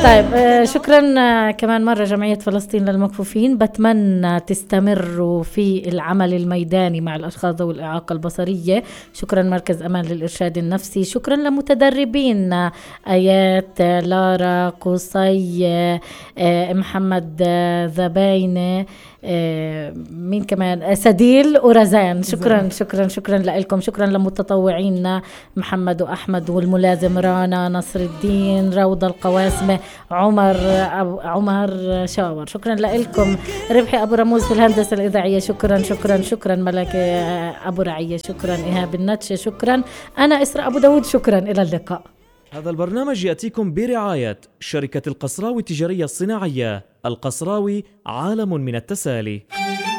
طيب شكرا كمان مرة جمعية فلسطين للمكفوفين. بتمنى تستمروا في العمل الميداني مع الأشخاص ذوي الإعاقة البصرية. شكرا مركز أمان للإرشاد النفسي. شكرا لمتدربين آيات، لارا، قصي، محمد ذباينة، مين كمان، سديل ورزان. شكرا شكرا شكرا لكم. شكرا لمتطوعينا محمد وأحمد والملازم رانا، نصر الدين، روضة القواسمة، عمر شاور. شكرا لكم. ربحي أبو رموز في الهندسة الإذاعية. شكرا شكرا شكرا. ملك أبو رعية. شكرا. إيهاب النتشة. شكرا. أنا إسراء أبو داود. شكرا. إلى اللقاء. هذا البرنامج يأتيكم برعاية شركة القصراوي التجارية الصناعية. القصراوي، عالم من التسالي.